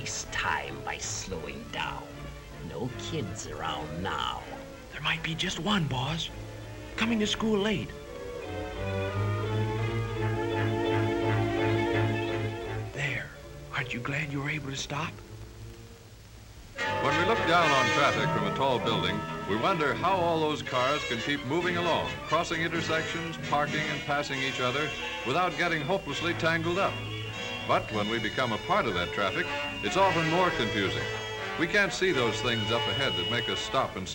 waste time by slowing down. No kids around now. There might be just one, boss. Coming to school late. There. Aren't you glad you were able to stop? When we look down on traffic from a tall building, we wonder how all those cars can keep moving along, crossing intersections, parking and passing each other without getting hopelessly tangled up. But when we become a part of that traffic, it's often more confusing. We can't see those things up ahead that make us stop and